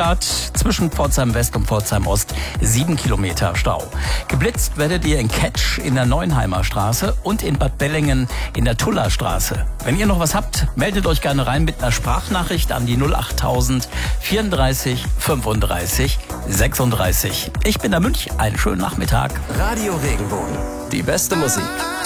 Stuttgart zwischen Pforzheim West und Pforzheim Ost 7 Kilometer Stau. Geblitzt werdet ihr in Ketsch in der Neuenheimer Straße und in Bad Bellingen in der Tuller Straße. Wenn ihr noch was habt, meldet euch gerne rein mit einer Sprachnachricht an die 08000 34 35 36. Ich bin der Münch, einen schönen Nachmittag. Radio Regenbogen, die beste Musik.